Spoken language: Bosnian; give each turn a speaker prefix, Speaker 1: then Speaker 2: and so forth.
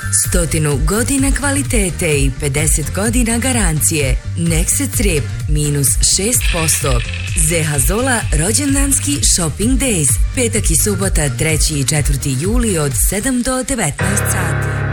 Speaker 1: 100 godina kvalitete i 50 godina garancije. Nexe Crep -6%. Zeha Zola rođendanski shopping days. Petak i subota 3. i 4. juli od 7 do 19 sati.